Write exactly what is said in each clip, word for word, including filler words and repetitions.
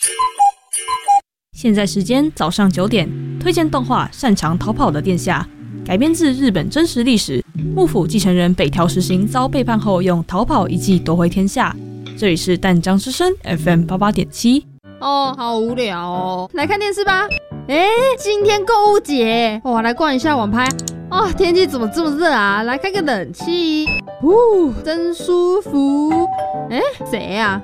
现在时间早上九点，推荐动画《擅长逃跑的殿下》，改编自日本真实历史。幕府继承人北条时行遭背叛后，用逃跑一计夺回天下。这里是淡江之声 F M 八八点七。 哦，好无聊哦，来看电视吧。哎，今天购物节，哇，来逛一下网拍。哦，天气怎么这么热啊？来开个冷气，呼，真舒服。哎，谁啊？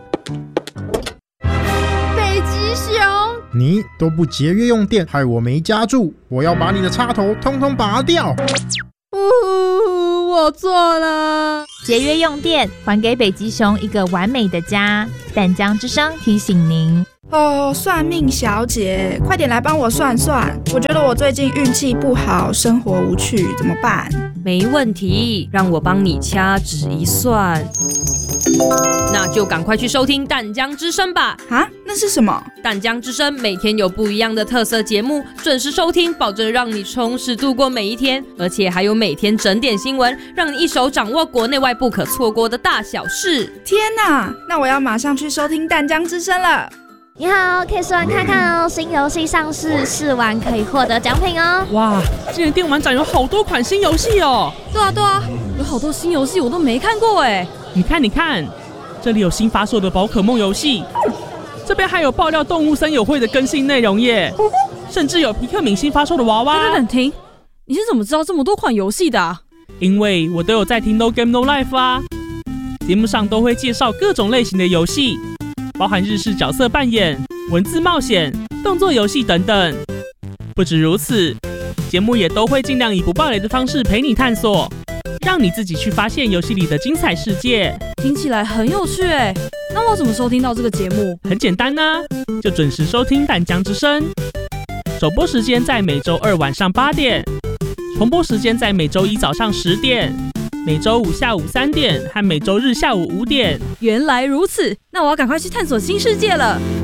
北极熊。 你都不节约用电，害我没家住，我要把你的插头通通拔掉。 呜，我错了。 节约用电，还给北极熊一个完美的家。淡江之声提醒您。 哦，算命小姐，快点来帮我算算。我觉得我最近运气不好，生活无趣，怎么办？ 没问题，让我帮你掐指一算。那就赶快去收听淡江之声吧。 啊，那是什么？ 淡江之声每天有不一样的特色节目，准时收听，保证让你充实度过每一天。而且还有每天整点新闻，让你一手掌握国内外不可错过的大小事。 天哪，那我要马上去收听淡江之声了。 你好，可以试玩看看哦，新游戏上市，试玩可以获得奖品哦。 哇，今年电玩展有好多款新游戏哦。 对啊对啊，有好多新游戏我都没看过哎。 你看你看，这里有新发售的宝可梦游戏，这边还有爆料动物森友会的更新内容耶，甚至有皮克敏新发售的娃娃。 等等停，你是怎么知道这么多款游戏的啊？ 因为我都有在听 No Game No Life 啊，节目上都会介绍各种类型的游戏，包含日式角色扮演、文字冒险、动作游戏等等。不止如此，节目也都会尽量以不爆雷的方式陪你探索，让你自己去发现游戏里的精彩世界。 听起来很有趣哎，那我怎么收听到这个节目？ 很简单啊，就准时收听淡江之声。首播时间在每周二晚上八点，重播时间在每周一早上十点，每周五下午三点和每周日下午五点。 原来如此，那我要赶快去探索新世界了。